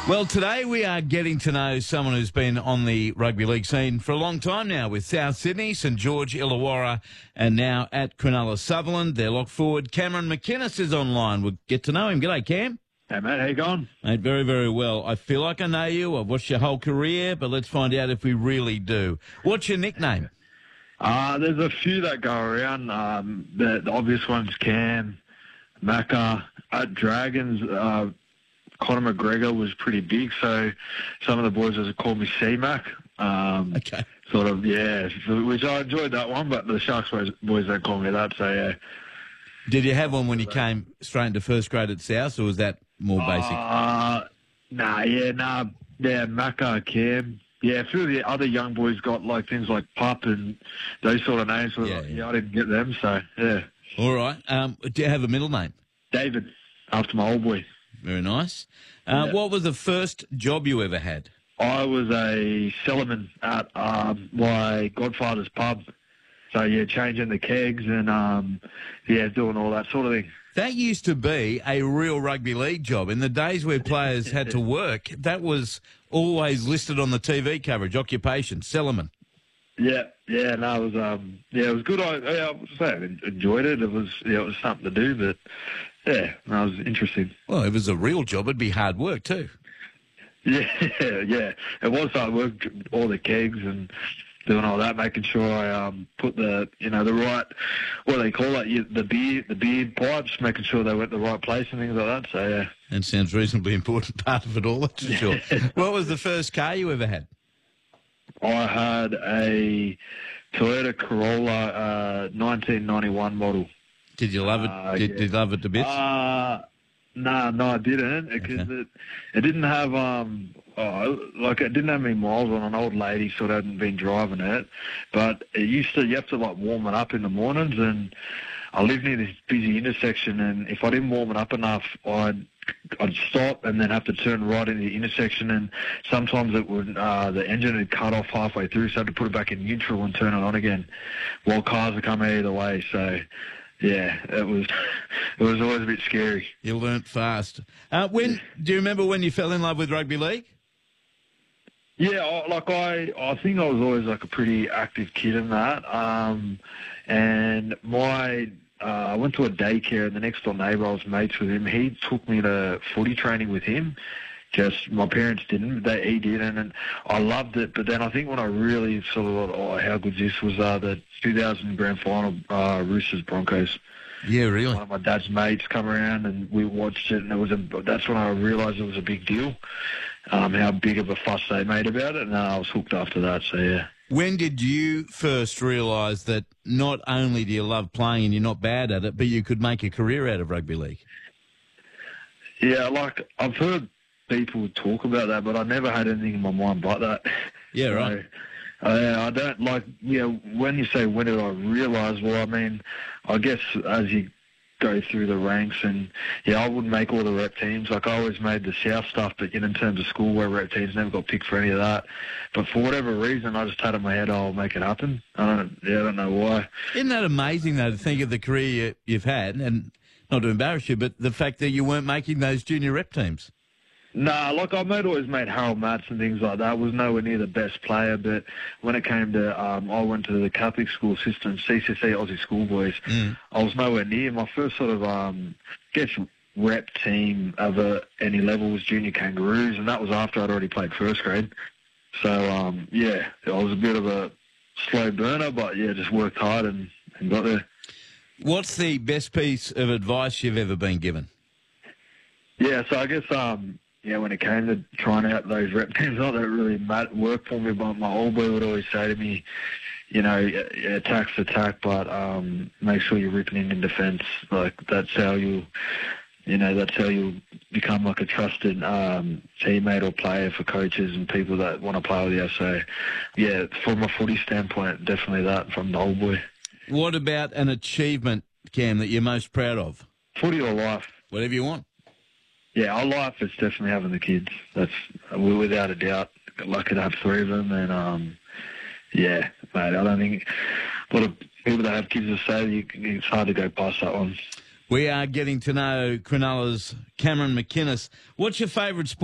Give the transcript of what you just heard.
Well, today we are getting to know someone who's been on the rugby league scene for a long time now with South Sydney, St George Illawarra, and now at Cronulla Sutherland. Their lock forward, Cameron McInnes, is online. We'll get to know him. G'day, Cam. Hey, mate, how you going? Mate, very, very well. I feel like I know you. I've watched your whole career, but let's find out if we really do. What's your nickname? There's a few that go around. The obvious one's Cam, Macca. At Dragons, Conor McGregor was pretty big, so some of the boys have called me C-Mac. Okay. Sort of, yeah, which I enjoyed that one, but the Sharks boys don't call me that, so yeah. Did you have one when you came straight into first grade at South, or was that more basic? Yeah, Macca, Cam. Yeah, a few of the other young boys got like things like Pup and those sort of names. So yeah, I didn't get them, so yeah. All right. Do you have a middle name? David, after my old boy. Very nice. Yeah. What was the first job you ever had? I was a cellarman at my godfather's pub. So, yeah, changing the kegs and, doing all that sort of thing. That used to be a real rugby league job. In the days where players had to work, that was always listed on the TV coverage, occupation, cellarman. Yeah, no, it was, it was good. I would say I enjoyed it. It was something to do, but, yeah, no, it was interesting. Well, if it was a real job, it'd be hard work too. Yeah. It was hard work, all the kegs and doing all that, making sure I put the right, what do they call it, the beer pipes, making sure they went the right place and things like that. So yeah, that sounds reasonably important part of it all. That's for sure. What was the first car you ever had? I had a Toyota Corolla 1991 model. Did you love it? Did you love it to bits? No, I didn't, because it didn't have it didn't have any miles on. An old lady sort of hadn't been driving it, but you have to like warm it up in the mornings, and I live near this busy intersection, and if I didn't warm it up enough, I'd stop and then have to turn right into the intersection, and sometimes it would the engine would cut off halfway through, so I had to put it back in neutral and turn it on again while cars would come either way. So yeah, it was always a bit scary. You learnt fast. Do you remember when you fell in love with rugby league? Yeah, I think I was always like a pretty active kid in that. And I went to a daycare, and the next door neighbour, I was mates with him. He took me to footy training with him. Just my parents didn't, he did, and I loved it. But then I think when I really sort of thought, how good this was, the 2000 grand final, Roosters Broncos. Yeah, really. One of my dad's mates come around and we watched it, and that's when I realised it was a big deal, how big of a fuss they made about it, and I was hooked after that. So yeah. When did you first realise that not only do you love playing and you're not bad at it, but you could make a career out of rugby league? Yeah, I've heard people talk about that, but I never had anything in my mind but that. Yeah, right. I don't when you say when did I realise, well, I mean, I guess as you go through the ranks, and I wouldn't make all the rep teams. Like, I always made the South stuff, but in terms of schoolwear rep teams, never got picked for any of that. But for whatever reason, I just had in my head, I'll make it happen. I don't know why. Isn't that amazing, though, to think of the career you've had, and not to embarrass you, but the fact that you weren't making those junior rep teams? Nah, I always made Harold Matts and things like that. I was nowhere near the best player, but when it came to, I went to the Catholic school system, CCC, Aussie Schoolboys. I was nowhere near. My first sort of, rep team of any level was Junior Kangaroos, and that was after I'd already played first grade. So, I was a bit of a slow burner, but just worked hard and got there. What's the best piece of advice you've ever been given? Yeah, so I guess, when it came to trying out those rep teams, not that it really worked for me, but my old boy would always say to me, attack's attack, but make sure you're ripping in defence. Like, that's how you'll become like a trusted teammate or player for coaches and people that want to play with you. So, yeah, from a footy standpoint, definitely that from the old boy. What about an achievement, Cam, that you're most proud of? Footy or life? Whatever you want. Yeah, our life is definitely having the kids. That's without a doubt. Lucky to have three of them, and mate, I don't think a lot of people that have kids will say it's hard to go past that one. We are getting to know Cronulla's Cameron McInnes. What's your favourite sport?